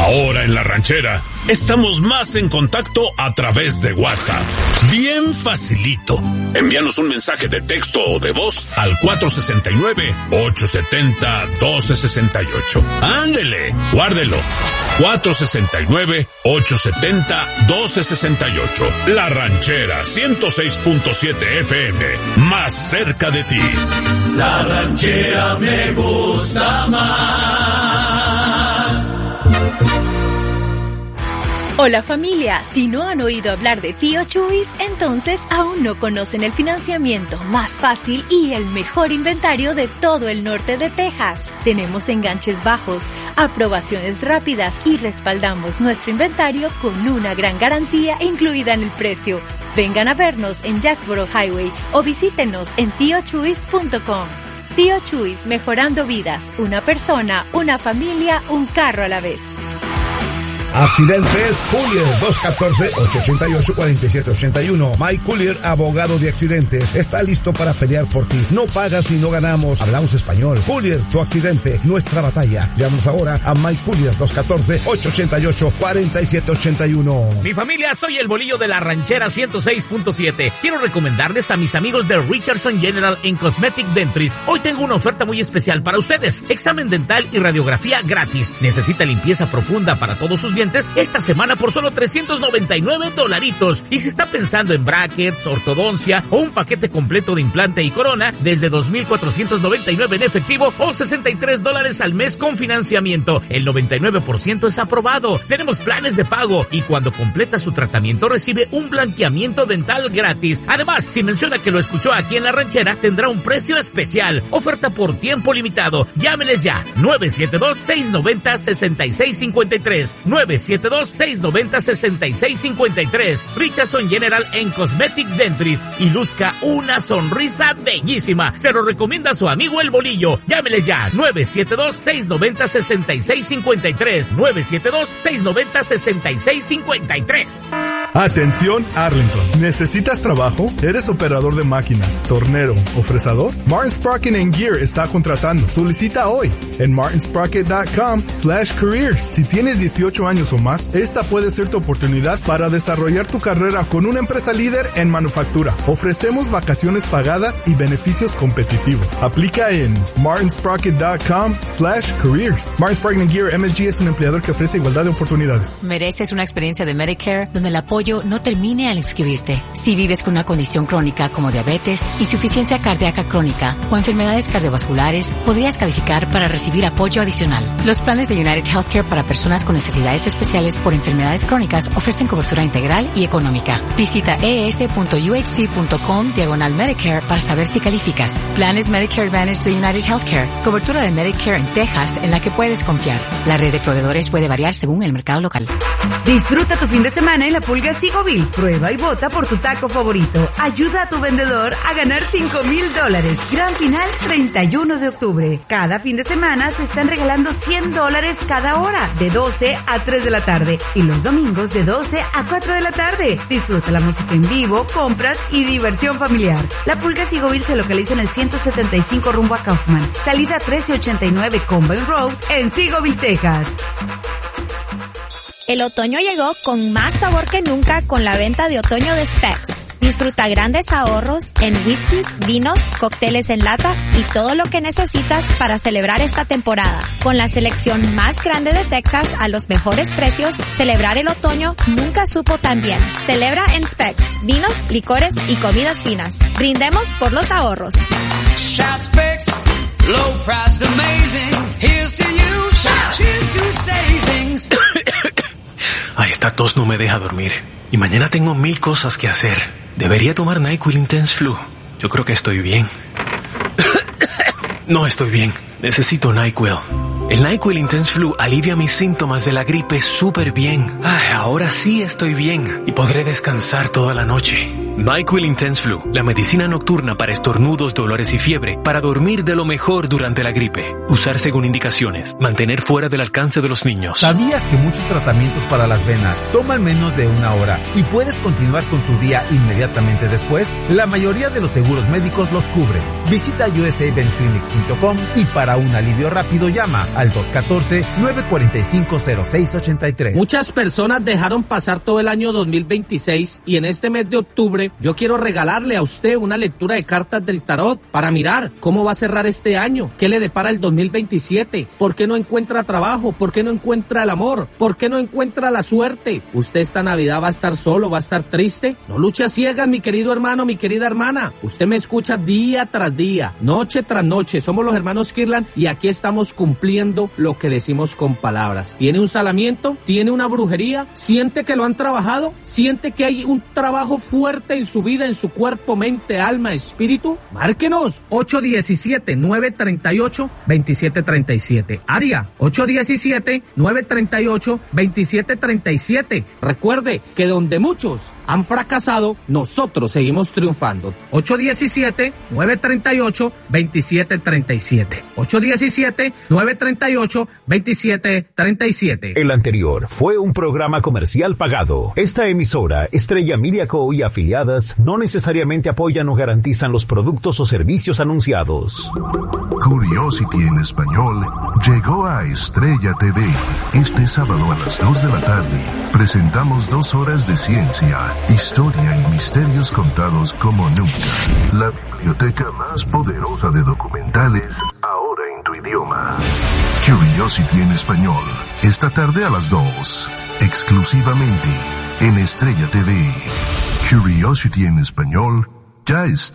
Ahora en La Ranchera, estamos más en contacto a través de WhatsApp. Bien facilito. Envíanos un mensaje de texto o de voz al 469-870-1268. ¡Ándele! Guárdelo. 469-870-1268. La Ranchera 106.7 FM. Más cerca de ti. La Ranchera me gusta más. Hola familia, si no han oído hablar de Tío Chuys, entonces aún no conocen el financiamiento más fácil y el mejor inventario de todo el norte de Texas. Tenemos enganches bajos, aprobaciones rápidas y respaldamos nuestro inventario con una gran garantía incluida en el precio. Vengan a vernos en Jacksboro Highway o visítenos en tiochuys.com. Tío Chuys, mejorando vidas, una persona, una familia, un carro a la vez. Accidentes Collier, 214-888-4781. Mike Collier, abogado de accidentes, está listo para pelear por ti. No pagas y no ganamos. Hablamos español. Collier, tu accidente, nuestra batalla. Llámanos ahora a Mike Collier, 214-888-4781. Mi familia, soy el Bolillo de La Ranchera 106.7. Quiero recomendarles a mis amigos de Richardson General en Cosmetic Dentist. Hoy tengo una oferta muy especial para ustedes. Examen dental y radiografía gratis. ¿Necesita limpieza profunda para todos sus dientes? Esta semana por solo $399. Y si está pensando en brackets, ortodoncia o un paquete completo de implante y corona, desde $2,499 en efectivo o $63 al mes con financiamiento. El 99% es aprobado. Tenemos planes de pago y cuando completa su tratamiento recibe un blanqueamiento dental gratis. Además, si menciona que lo escuchó aquí en La Ranchera, tendrá un precio especial. Oferta por tiempo limitado. Llámeles ya. 972-690-6653. 972-690-6653. Richardson General en Cosmetic Dentist. Y luzca una sonrisa bellísima. Se lo recomienda a su amigo el Bolillo. Llámeles ya. 972-690-6653. 972-690-6653. Atención Arlington, ¿necesitas trabajo? ¿Eres operador de máquinas, tornero o fresador? Martin Sprocket & Gear está contratando. Solicita hoy en martinsprocket.com/careers. Si tienes 18 años o más, esta puede ser tu oportunidad para desarrollar tu carrera con una empresa líder en manufactura. Ofrecemos vacaciones pagadas y beneficios competitivos. Aplica en martinsprocket.com/careers. Martin Sprocket & Gear MSG es un empleador que ofrece igualdad de oportunidades. Mereces una experiencia de Medicare donde el apoyo no termine al inscribirte. Si vives con una condición crónica como diabetes, insuficiencia cardíaca crónica o enfermedades cardiovasculares, podrías calificar para recibir apoyo adicional. Los planes de United Healthcare para personas con necesidades especiales por enfermedades crónicas ofrecen cobertura integral y económica. Visita es.uhc.com/Medicare para saber si calificas. Planes Medicare Advantage de United Healthcare. Cobertura de Medicare en Texas en la que puedes confiar. La red de proveedores puede variar según el mercado local. Disfruta tu fin de semana en la Pulga Sigoville. Prueba y vota por tu taco favorito. Ayuda a tu vendedor a ganar $5,000. Gran final 31 de octubre. Cada fin de semana se están regalando $100 cada hora, de 12 a 3 de la tarde. Y los domingos de 12 a 4 de la tarde. Disfruta la música en vivo, compras y diversión familiar. La Pulga Sigoville se localiza en el 175 rumbo a Kaufman. Salida 1389 Combine Road en Sigoville, Texas. El otoño llegó con más sabor que nunca con la venta de otoño de Specs. Disfruta grandes ahorros en whiskies, vinos, cócteles en lata y todo lo que necesitas para celebrar esta temporada. Con la selección más grande de Texas a los mejores precios, celebrar el otoño nunca supo tan bien. Celebra en Specs, vinos, licores y comidas finas. Brindemos por los ahorros. Shout Specs, low price amazing. Here's to you, shout cheers to savings. Ay, esta tos no me deja dormir. Y mañana tengo 1000 cosas que hacer. Debería tomar NyQuil Intense Flu. Yo creo que estoy bien. No estoy bien. Necesito NyQuil. El NyQuil Intense Flu alivia mis síntomas de la gripe súper bien. Ay, ahora sí estoy bien y podré descansar toda la noche. NyQuil Intense Flu, la medicina nocturna para estornudos, dolores y fiebre, para dormir de lo mejor durante la gripe. Usar según indicaciones. Mantener fuera del alcance de los niños. ¿Sabías que muchos tratamientos para las venas toman menos de 1 hora y puedes continuar con tu día inmediatamente después? La mayoría de los seguros médicos los cubren. Visita usavenclinic.com y para Para un alivio rápido llama al 214-945-0683. Muchas personas dejaron pasar todo el año 2026 y en este mes de octubre yo quiero regalarle a usted una lectura de cartas del tarot para mirar cómo va a cerrar este año, qué le depara el 2027, por qué no encuentra trabajo, por qué no encuentra el amor, por qué no encuentra la suerte. Usted esta Navidad va a estar solo, va a estar triste. No luche a ciegas, mi querido hermano, mi querida hermana. Usted me escucha día tras día, noche tras noche. Somos los hermanos Kirlan y aquí estamos cumpliendo lo que decimos con palabras. ¿Tiene un salamiento? ¿Tiene una brujería? ¿Siente que lo han trabajado? ¿Siente que hay un trabajo fuerte en su vida, en su cuerpo, mente, alma, espíritu? Márquenos 817-938-2737. Área 817-938-2737. Recuerde que donde muchos han fracasado, nosotros seguimos triunfando. 817-938-2737. 817-938-2737. El anterior fue un programa comercial pagado. Esta emisora, Estrella Media Co. y afiliadas, no necesariamente apoyan o garantizan los productos o servicios anunciados. Curiosity en español llegó a Estrella TV. Este sábado a las 2 de la tarde presentamos 2 horas de ciencia, historia y misterios contados como nunca. La biblioteca más poderosa de documentales ahora en tu idioma. Curiosity en español, esta tarde a las 2, exclusivamente en Estrella TV. Curiosity en español ya está.